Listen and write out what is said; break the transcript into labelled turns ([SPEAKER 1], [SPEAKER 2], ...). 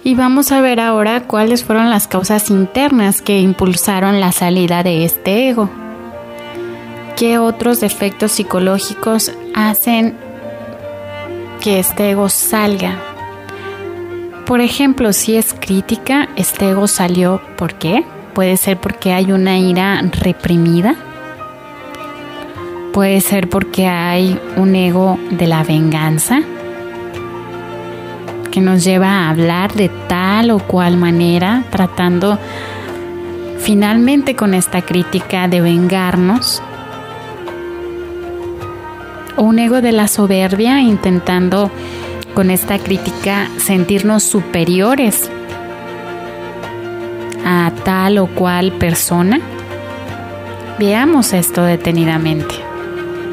[SPEAKER 1] Y vamos a ver ahora cuáles fueron las causas internas que impulsaron la salida de este ego. ¿Qué otros defectos psicológicos hacen que este ego salga? Por ejemplo, si es crítica, este ego salió ¿por qué? Puede ser porque hay una ira reprimida. Puede ser porque hay un ego de la venganza que nos lleva a hablar de tal o cual manera, tratando finalmente con esta crítica de vengarnos. O un ego de la soberbia, intentando con esta crítica sentirnos superiores a tal o cual persona. Veamos esto detenidamente.